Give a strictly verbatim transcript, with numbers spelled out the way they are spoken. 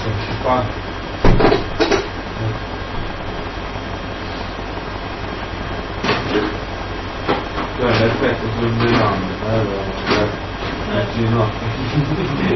eccoci qua. Cioè l'effetto sul bidone, allora, no.